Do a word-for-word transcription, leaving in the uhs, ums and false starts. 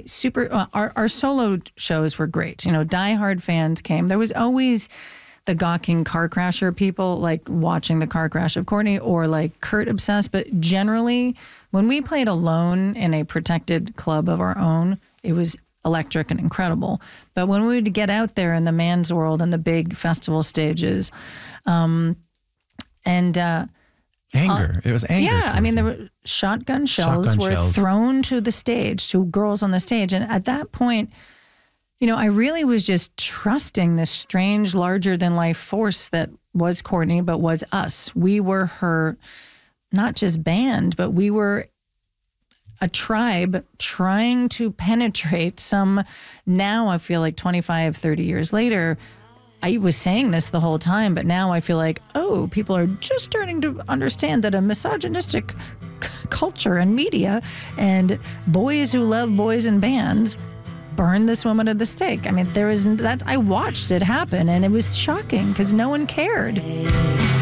super, uh, our, our solo shows were great. You know, diehard fans came. There was always the gawking car crasher people, like watching the car crash of Courtney, or like Kurt obsessed. But generally, when we played alone in a protected club of our own, it was electric and incredible. But when we would get out there in the man's world and the big festival stages, um, and uh, anger, uh, it was anger. Yeah, I mean, there were shotgun shells shotgun were shells. thrown to the stage, to girls on the stage, and at that point, you know, I really was just trusting this strange, larger than life force that was Courtney, but was us. We were her, not just band, but we were a tribe trying to penetrate some, now I feel like twenty-five, thirty years later, I was saying this the whole time, but now I feel like, oh, people are just starting to understand that a misogynistic c- culture and media and boys who love boys in bands burn this woman at the stake. I mean, there was that, I watched it happen and it was shocking because no one cared.